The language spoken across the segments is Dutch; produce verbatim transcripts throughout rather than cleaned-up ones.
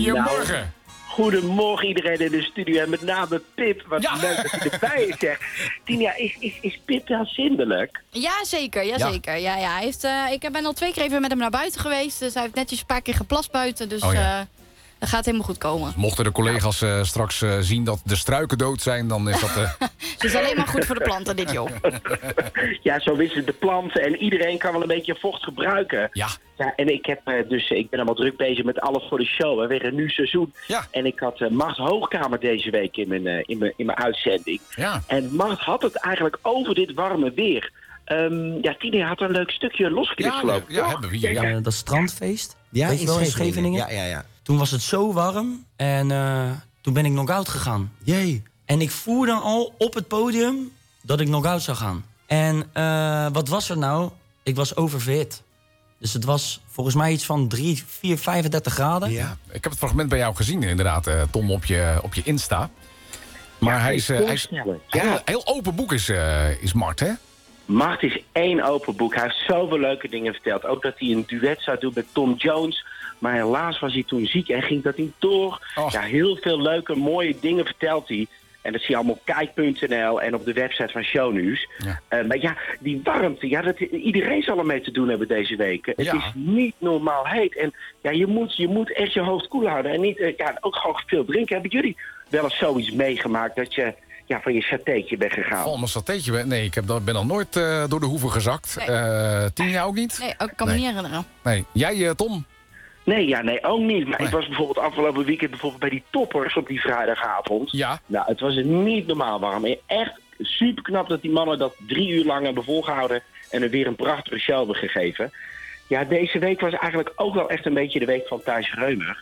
Goedemorgen. Nou, goedemorgen iedereen in de studio en met name Pip. Wat Ja. leuk dat je erbij is, zeg. Tina, is, is, is Pip wel zindelijk? Ja, zeker. Ja, Ja. zeker. Ja, ja. Hij heeft, uh, ik ben al twee keer even met hem naar buiten geweest. Dus hij heeft netjes een paar keer geplast buiten. Dus Oh, ja. uh, dat gaat helemaal goed komen. Mochten de collega's uh, straks uh, zien dat de struiken dood zijn, dan is dat... Uh... Het is alleen maar goed voor de planten, dit joh. Ja, zo wisten de planten en iedereen kan wel een beetje vocht gebruiken. Ja. Ja, en ik heb uh, dus, ik ben allemaal druk bezig met alles voor de show. Hè, weer een nieuw seizoen. Ja. En ik had uh, Mart Hoogkamer deze week in mijn, uh, in mijn, in mijn uitzending. Ja. En Mart had het eigenlijk over dit warme weer. Um, ja, Tina had een leuk stukje losgeknipt Ja, geloof ik. ja, toch? hebben we hier, ja. Uh, dat strandfeest. Ja, Weet je wel, in Scheveningen? Ja, ja, ja. Toen was het zo warm en uh, toen ben ik knock-out gegaan. Jee. En ik voelde al op het podium dat ik knock-out zou gaan. En uh, wat was er nou? Ik was oververhit. Dus het was volgens mij iets van drie, vier, vijfendertig graden. Ja. Ik heb het fragment bij jou gezien, inderdaad, uh, Tom, op je, op je Insta. Maar Ja, hij is, uh, hij is voorstellen. heel, Ja. heel open boek is, uh, is Mart, hè? Mart is één open boek. Hij heeft zoveel leuke dingen verteld. Ook dat hij een duet zou doen met Tom Jones. Maar helaas was hij toen ziek en ging dat niet door. Oh. Ja, heel veel leuke, mooie dingen vertelt hij. En dat zie je allemaal op kijk punt n l en op de website van Shownieuws. Ja. Uh, maar ja, die warmte, ja, dat, iedereen zal ermee te doen hebben deze weken. Het Ja. is niet normaal heet. En ja, je moet, je moet echt je hoofd koel houden. En niet, uh, ja, ook gewoon veel drinken. Hebben jullie wel eens zoiets meegemaakt dat je ja, van je satéetje bent gegaan? Van mijn satéetje, ben- nee, ik heb, dat- ben al nooit uh, door de hoeven gezakt. Nee. Uh, Tina ook niet? Nee, ik kan me Nee. niet herinneren. Nee. Jij, uh, Tom? Nee, ja, nee, ook niet. Maar Nee. ik was bijvoorbeeld afgelopen weekend bijvoorbeeld bij die toppers op die vrijdagavond. Ja. Nou, het was niet normaal warm. En echt super knap dat die mannen dat drie uur lang hebben volgehouden en er weer een prachtige show hebben gegeven. Ja, deze week was eigenlijk ook wel echt een beetje de week van Thijs Reumer.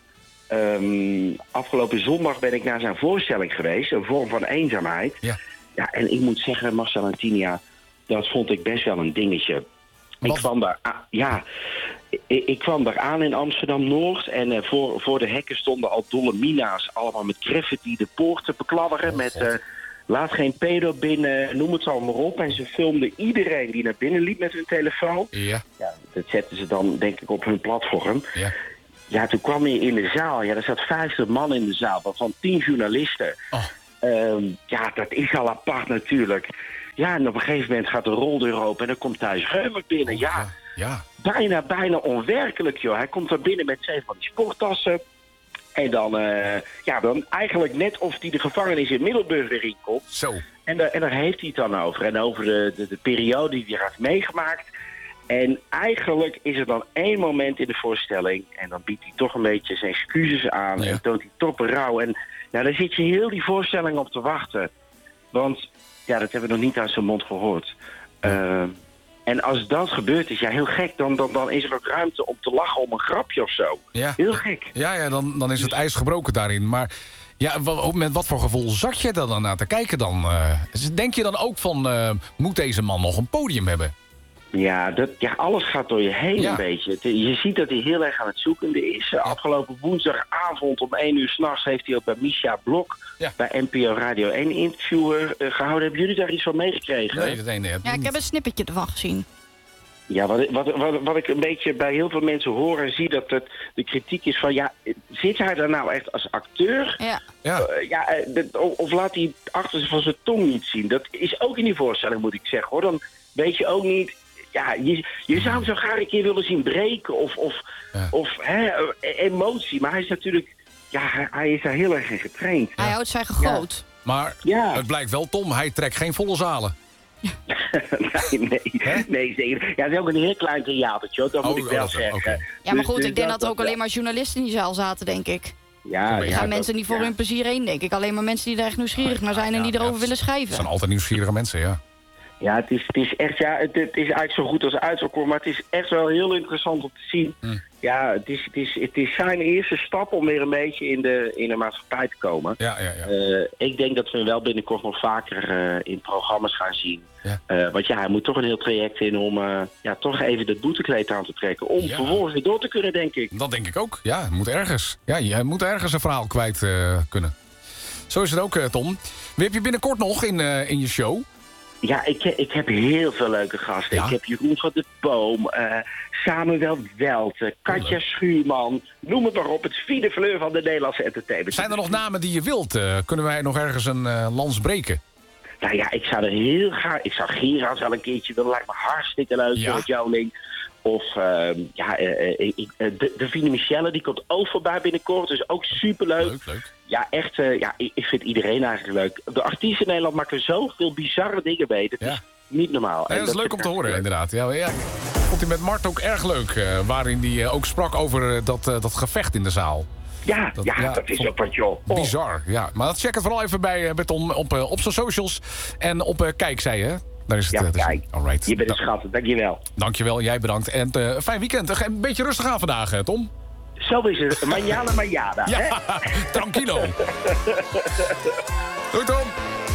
Um, afgelopen zondag ben ik naar zijn voorstelling geweest, een vorm van eenzaamheid. Ja. Ja, en ik moet zeggen, Marcel en Tinia, dat vond ik best wel een dingetje. Wat? Ik kwam daar, a- ja, ik, ik kwam daar aan in Amsterdam-Noord en uh, voor, voor de hekken stonden al dolle mina's, allemaal met graffiti de poorten bekladderen, Oh, met God. uh, laat geen pedo binnen, noem het allemaal op. En ze filmden iedereen die naar binnen liep met hun telefoon. Ja. Ja, dat zetten ze dan denk ik op hun platform. Ja. Ja, toen kwam je in de zaal, ja, er zat vijftig man in de zaal, waarvan tien journalisten. Oh. Um, ja, dat is al apart natuurlijk. Ja, en op een gegeven moment gaat de roldeur open en dan komt Thijs Reumer binnen. Ja, Ja. bijna, bijna onwerkelijk, joh. Hij komt er binnen met zeven van die sporttassen. En dan, uh, ja, dan eigenlijk net of hij de gevangenis in Middelburg weer inkomt. Zo. En, daar- en daar heeft hij het dan over. En over de, de, de periode die hij heeft meegemaakt. En eigenlijk is er dan één moment in de voorstelling. En dan biedt hij toch een beetje zijn excuses aan. Ja. En toont hij toch berouw. En ja, daar zit je heel die voorstelling op te wachten. Want ja, dat hebben we nog niet uit zijn mond gehoord. Uh, en als dat gebeurd is, ja, heel gek. Dan, dan, dan is er ook ruimte om te lachen om een grapje of zo. Ja. Heel gek. Ja, ja dan, dan is het ijs gebroken daarin. Maar ja, wa- met wat voor gevoel zat je er dan naar te kijken dan? Uh, denk je dan ook van, uh, moet deze man nog een podium hebben? Ja, dat, ja, alles gaat door je heen Ja. een beetje. Het- Je ziet dat hij heel erg aan het zoekende is. Uh, Afgelopen woensdagavond om één uur s'nachts heeft hij ook bij Misha Blok... Ja. bij N P O Radio één interviewer uh, gehouden. Hebben jullie daar iets van meegekregen? Nee, dat ene heb Ja, ik niet. heb een snippetje ervan gezien. Ja, wat, wat, wat, wat ik een beetje bij heel veel mensen hoor en zie... dat het, de kritiek is van... ja, zit hij daar nou echt als acteur? Ja. Ja. Uh, ja, uh, dat- of, of laat hij achter van zijn tong niet zien? Dat is ook in die voorstelling, moet ik zeggen, hoor. Dan weet je ook niet... Ja, je, je zou hem zo graag een keer willen zien breken of, of, Ja. of hè, emotie. Maar hij is natuurlijk... Ja, hij, hij is daar heel erg in getraind. Hij houdt zijn groot. Maar Ja. het blijkt wel, Tom, hij trekt geen volle zalen. nee, nee, nee, zeker. Ja, het is ook een heel klein theatertje, hoor, dat Oh, moet ik oh, wel dat is- zeggen. oké. Ja, maar Dus- goed, dus ik denk dat er ook wel. alleen maar journalisten in die zaal zaten, denk ik. Ja, Er ja, gaan dat- mensen niet voor ja. hun plezier heen, denk ik. Alleen maar mensen die er echt nieuwsgierig naar zijn en Ja, die ja, erover het- willen Het schrijven. zijn altijd nieuwsgierige mensen, ja. Ja, het is, het is echt, ja, het, het is eigenlijk zo goed als uitverkoren, maar het is echt wel heel interessant om te zien. Hm. Ja, het is, het, is, het is zijn eerste stap om weer een beetje in de, in de maatschappij te komen. Ja, ja, ja. Uh, ik denk dat we hem wel binnenkort nog vaker uh, in programma's gaan zien. Ja. Uh, want ja, hij moet toch een heel traject in om uh, ja, toch even dat boetekleed aan te trekken. Om Ja. vervolgens weer door te kunnen, denk ik. Dat denk ik ook. Ja, het moet ergens. Ja, je moet ergens een verhaal kwijt uh, kunnen. Zo is het ook, uh, Tom. Wie heb je binnenkort nog in, uh, in je show? Ja, ik, ik heb heel veel leuke gasten. Ja? Ik heb Jeroen van de Boom, uh, Samuel Welte, Katja Schuurman. Noem het maar op, het vierde fleur van de Nederlandse entertainment. Zijn er nog namen die je wilt? Uh, kunnen wij nog ergens een uh, lans breken? Nou ja, ik zou er heel graag... Ik zou Gerard wel een keertje willen. Lijkt me hartstikke leuk, ja. George Joling. Of uh, ja, uh, uh, uh, de, de Vine Michelle, die komt ook voorbij binnenkort. Dus ook superleuk. Leuk, leuk. Ja, echt. Uh, ja, ik, ik vind iedereen eigenlijk leuk. De artiesten in Nederland maken zoveel bizarre dingen mee. Dat ja. is niet normaal. Ja, dat is leuk om te horen, leuk. inderdaad. Ja, ja. Vond hij met Mart ook erg leuk. Uh, waarin hij uh, ook sprak over uh, dat, uh, dat gevecht in de zaal. Ja, dat, ja, ja, dat is ook wat, joh. Oh. Bizar, ja. Maar check het vooral even bij uh, Beton op, uh, op zijn socials. En op uh, Kijk, zei je, hè? Daar is het, ja, uh, kijk. Alright. Je bent een schat, dankjewel. Dankjewel, jij bedankt. En uh, fijn weekend. Een beetje rustig aan vandaag, Tom. Zo is het. Manjana, manjana. Ja, tranquilo. Doei, Tom.